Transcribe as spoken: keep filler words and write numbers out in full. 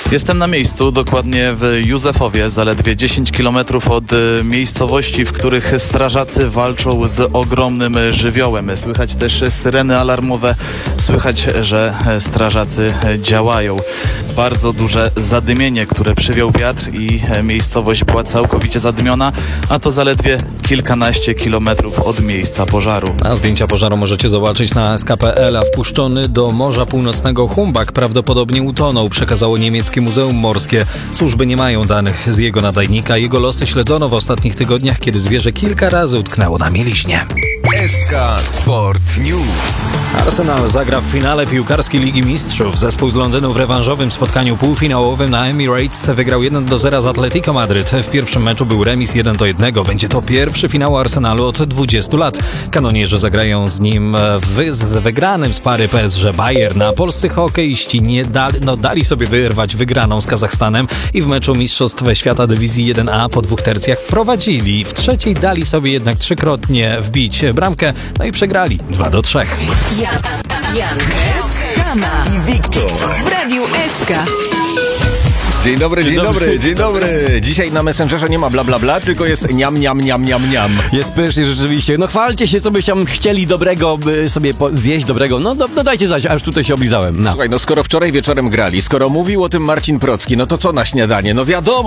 Jestem na miejscu, dokładnie w Józefowie, zaledwie dziesięć kilometrów od miejscowości, w których strażacy walczą z ogromnym żywiołem. Słychać też syreny alarmowe, słychać, że strażacy działają. Bardzo duże zadymienie, które przywiał wiatr i miejscowość była całkowicie zadymiona, a to zaledwie kilkanaście kilometrów od miejsca pożaru. A zdjęcia pożaru możecie zobaczyć na S K P L, a wpuszczony do Morza Północnego Humbak prawdopodobnie utonął, przekazało niemieckie Muzeum Morskie. Służby nie mają danych z jego nadajnika. Jego losy śledzono w ostatnich tygodniach, kiedy zwierzę kilka razy utknęło na mieliźnie. S K Sport News. Arsenal zagra w finale piłkarskiej Ligi Mistrzów. Zespół z Londynu w rewanżowym spotkaniu półfinałowym na Emirates wygrał jeden do zera z Atletico Madryt. W pierwszym meczu był remis jeden do jednego. Będzie to pierwszy finał Arsenalu od dwudziestu lat. Kanonierzy zagrają z nim w, z wygranym z pary P S G Bayern. A polscy hokeiści nie dali, no, dali sobie wyrwać wygraną z Kazachstanem i w meczu Mistrzostw Świata Dywizji jeden A po dwóch tercjach prowadzili. W trzeciej dali sobie jednak trzykrotnie wbić bramkę, no i przegrali dwa do trzech. Jan, Jan, Kama I Wiktor w Radiu S K. Dzień dobry, dzień, dzień dobry, dobry, dzień dobry. Dzisiaj na Messengerze nie ma bla bla bla, tylko jest niam, niam, niam, niam, niam. Jest pysznie rzeczywiście. No chwalcie się, co byście tam chcieli dobrego, by sobie po- zjeść dobrego. No, no, no dajcie znać, aż tutaj się oblizałem. No. Słuchaj, no skoro wczoraj wieczorem grali, skoro mówił o tym Marcin Procki, no to co na śniadanie? No wiadomo,